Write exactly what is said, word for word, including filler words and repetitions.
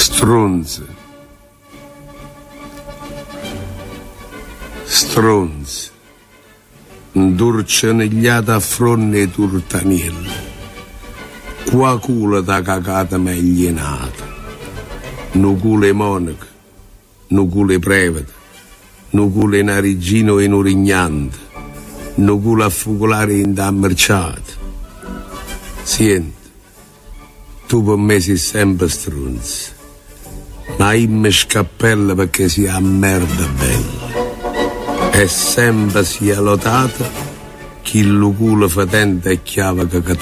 Stronzo. Stronzo. Un dolcenegliata a fronte e turtaniello. Qua culo da cagata meglio nata. Nu culo monaco, nu culo prevede, nu culo narigino e nurignante, nu culo affucolare in da merciato. Senti, tu per me sei sempre stronzo, ma io mi scappello perché sei a merda bella. E sempre sia lotata chi lo culo fatente e chiava che